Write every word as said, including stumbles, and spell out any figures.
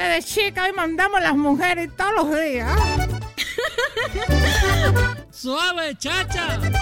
de chica, hoy mandamos las mujeres todos los días. Suave, chacha.